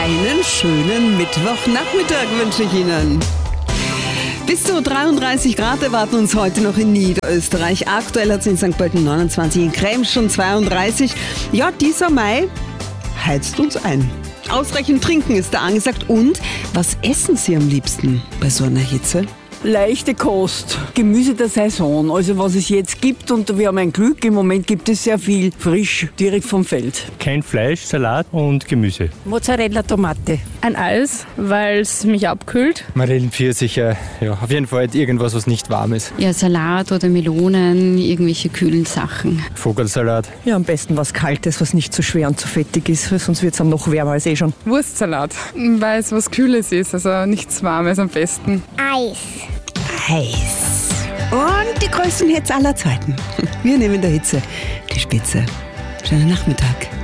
Einen schönen Mittwochnachmittag wünsche ich Ihnen. Bis zu 33 Grad erwarten uns heute noch in Niederösterreich. Aktuell hat es in St. Pölten 29, in Krems schon 32. Ja, dieser Mai heizt uns ein. Ausreichend trinken ist da angesagt. Und was essen Sie am liebsten bei so einer Hitze? Leichte Kost, Gemüse der Saison, also was es jetzt gibt, und wir haben ein Glück, im Moment gibt es sehr viel frisch, direkt vom Feld. Kein Fleisch, Salat und Gemüse. Mozzarella, Tomate. Ein Eis, weil es mich abkühlt. Marillen, Pfirsiche, ja, auf jeden Fall irgendwas, was nicht warm ist. Ja, Salat oder Melonen, irgendwelche kühlen Sachen. Vogelsalat. Ja, am besten was Kaltes, was nicht zu schwer und zu fettig ist, weil sonst wird es dann noch wärmer als schon. Wurstsalat, weil es was Kühles ist, also nichts Warmes am besten. Eis. Und die größten Hits aller Zeiten. Wir nehmen der Hitze die Spitze. Schönen Nachmittag.